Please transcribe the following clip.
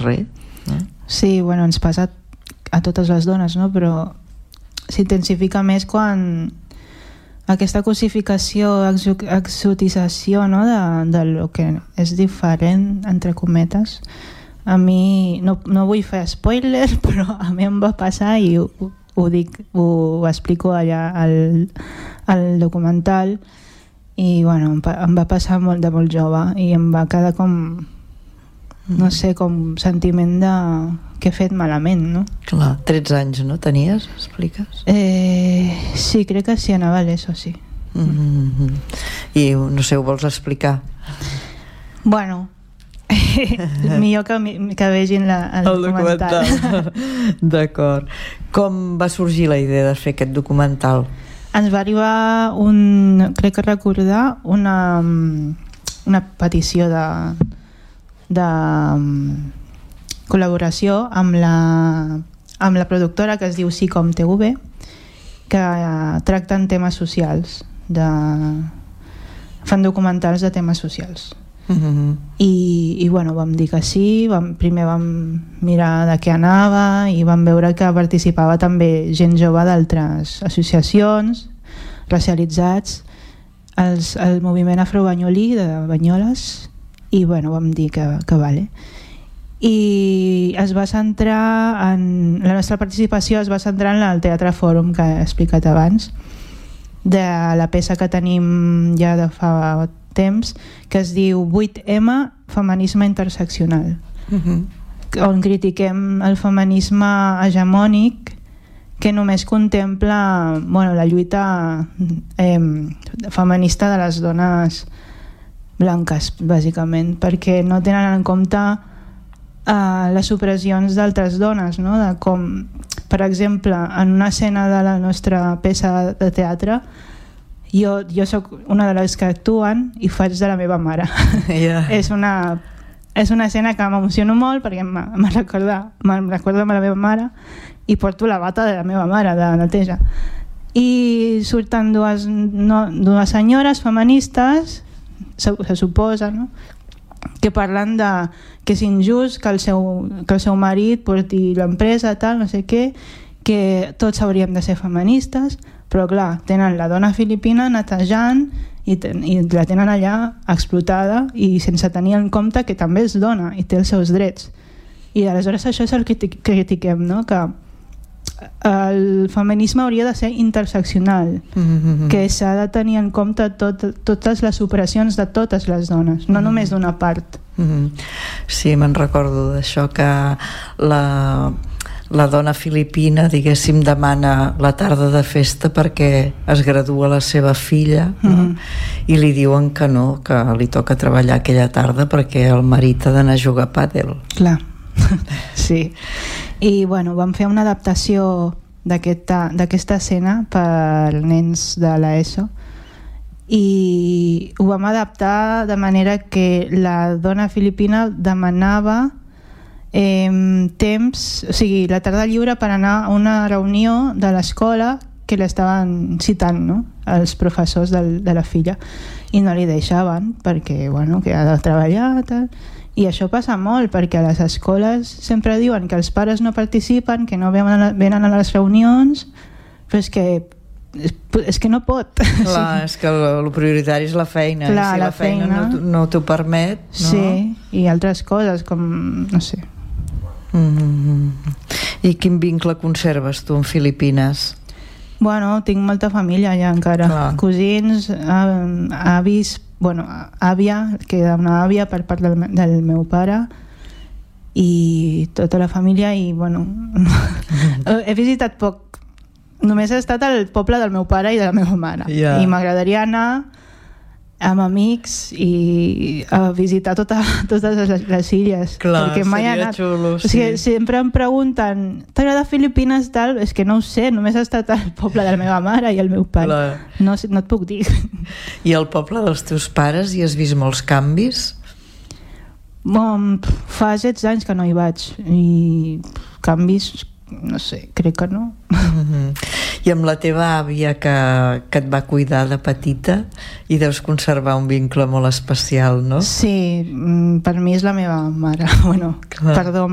carrer, no? Sí, bueno, ens passa a totes les dones, no? Però s'intensifica més quan aquesta cosificació, exotització, no? de lo que és diferent, entre cometes. A mi, no vull fer spoiler, però a mi em va passar i ho explico allà al documental, i bueno, em va passar de molt jove i em va quedar com, no sé, com sentiment de que he fet malament, no? Clar, 13 anys, no? Tenies, expliques? Sí, crec que sí, anava a l'ESO, sí. I no sé, ho vols explicar? Bueno, millor que vegin el documental. D'acord. Com va sorgir la idea de fer aquest documental? Ens va arribar crec que recordar una petició de col·laboració amb la productora que es diu SICOM TV, que tracten temes socials, fan documentals de temes socials. I bueno, vam dir que sí, primer vam mirar de què anava i vam veure que participava també gent jove d'altres associacions, racialitzats, el moviment afrobanyolí de Banyoles, i bueno, vam dir que vale. I es va centrar la nostra participació es va centrar en el Teatre Fòrum que he explicat abans, de la peça que tenim ja de fa temps, que es diu 8M, feminisme interseccional, on critiquem el feminisme hegemònic que només contempla la lluita feminista de les dones blanques, bàsicament, perquè no tenen en compte les opressions d'altres dones, no? De com, per exemple, en una escena de la nostra peça de teatre, jo soc una de les que actuen i faig de la meva mare. És una escena que m'emociono molt perquè me'n recorda amb la meva mare i porto la bata de la meva mare de neteja, i surten dues senyores feministes, se suposa, no? Que parlen de que és injust que el seu marit porti l'empresa, tal, no sé què, que tots hauríem de ser feministes, però clar, tenen la dona filipina netejant i la tenen allà explotada i sense tenir en compte que també és dona i té els seus drets. I aleshores això és el que critiquem, no? Que el feminisme hauria de ser interseccional, que s'ha de tenir en compte totes les operacions de totes les dones, no només d'una part. Sí, me'n recordo d'això, que la dona filipina, diguéssim, demana la tarda de festa perquè es gradua la seva filla, no? I li diuen que no, que li toca treballar aquella tarda perquè el marit ha d'anar a jugar a pàdel. Clar, sí. I bueno, vam fer una adaptació d'aquesta escena per nens de l'ESO i ho vam adaptar de manera que la dona filipina demanava temps, o sigui, la tarda lliure per anar a una reunió de l'escola que l'estaven citant, no? Els professors de la filla, i no li deixaven perquè, bueno, que ha de treballar, tal. I això passa molt, perquè a les escoles sempre diuen que els pares no participen, que no venen a les reunions, però és que no pot. Clar, és que el prioritari és la feina. Clar, i si la feina no t'ho permet, no? Sí, i altres coses, com, no sé. I quin vincle conserves tu amb Filipines? Bueno, tinc molta família allà encara. Clar. Cosins, avis, bueno, àvia, que era una àvia per part del meu pare, i tota la família, i bueno, he visitat poc, només he estat al poble del meu pare i de la meva mare, i m'agradaria anar amb amics i a visitar totes les illes. Clar, perquè mai seria xulo, sí. O sigui, sempre em pregunten, t'agrada Filipines, tal? És que no ho sé, només he estat al poble de la meva mare i el meu pare. No et puc dir. I al poble dels teus pares hi has vist molts canvis? Fa 16 anys que no hi vaig, i canvis, no sé, crec que no. I amb la teva àvia que et va cuidar de petita, i deus conservar un vincle molt especial, no? Sí, per mi és la meva mare. Bueno, perdó,